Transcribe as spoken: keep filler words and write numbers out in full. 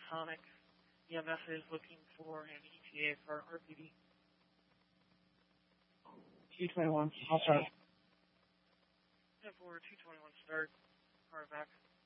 Tonic. E M S is looking for an E T A for R P D. two twenty-one, I'll start. ten four, two twenty-one start. Car back.